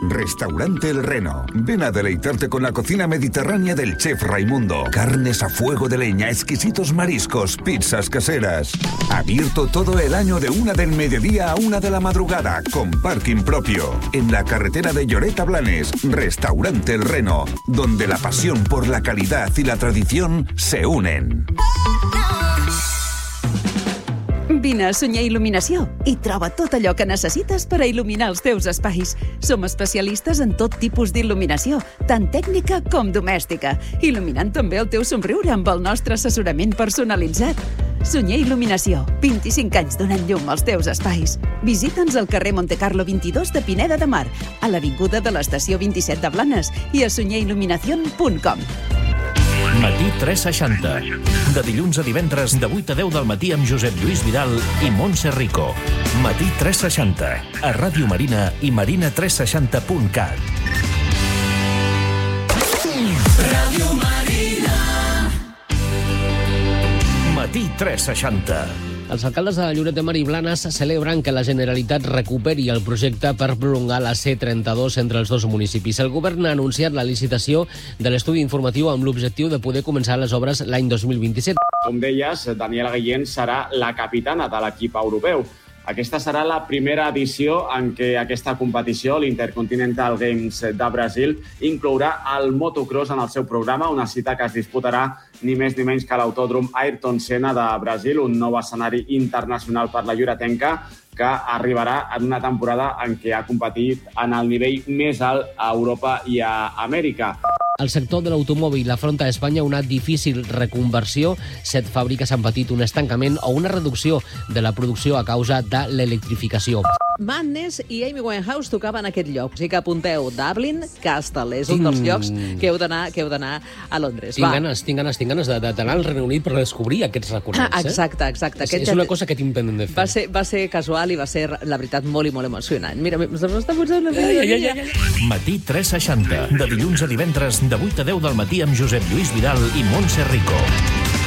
Restaurante El Reno. Ven a deleitarte con la cocina mediterránea del chef Raimundo. Carnes a fuego de leña, exquisitos mariscos, pizzas caseras. Abierto todo el año de 1 del mediodía a 1 de la madrugada, con parking propio. En la carretera de Lloret a Blanes, Restaurante El Reno, donde la pasión por la calidad y la tradición se unen. Vine a Sunyer Il·luminació i troba tot allò que necessites per a il·luminar els teus espais. Som especialistes en tot tipus d'il·luminació, tant tècnica com domèstica, il·luminant també el teu somriure amb el nostre assessorament personalitzat. Sunyer Il·luminació, 25 anys donant llum als teus espais. Visita'ns al carrer Montecarlo 22 de Pineda de Mar, a l'avinguda de l'estació 27 de Blanes i a sunyerilluminacion.com. Matí 360. De dilluns a divendres, de 8 a 10 del matí amb Josep Lluís Vidal i Montse Rico. Matí 360. A Ràdio Marina i marina360.cat. Ràdio Marina. Matí 360. Els alcaldes de Lloret de Mar i Blanes celebren que la Generalitat recuperi el projecte per prolongar la C32 entre els dos municipis. El govern ha anunciat la licitació de l'estudi informatiu amb l'objectiu de poder començar les obres l'any 2027. Com deies, Daniela Guillén serà la capitana de l'equip europeu. Aquesta serà la primera edició en què aquesta competició, l'Intercontinental Games de Brasil, inclourà el motocross en el seu programa, una cita que es disputarà ni més ni menys que l'autòdrom Ayrton Senna de Brasil, un nou escenari internacional per la lloretenca que arribarà en una temporada en què ha competit en el nivell més alt a Europa i a Amèrica. El sector de l'automòbil afronta a Espanya una difícil reconversió. 7 fàbriques han patit un estancament o una reducció de la producció a causa de l'electrificació. Madness i Amy Winehouse tocaven aquest lloc. O sigui que apunteu Dublin, Castle, és un dels llocs que heu d'anar a Londres. Tinc ganes d'anar al Regne Unit per descobrir aquests recorreguts. Exacte. És una cosa que tinc pendent de fer. Va ser casual i va ser, la veritat, molt i molt emocionant. Mira, m'està posant una Matí 360. De dilluns a divendres, de 8 a 10 del matí amb Josep Lluís Vidal i Montse Rico.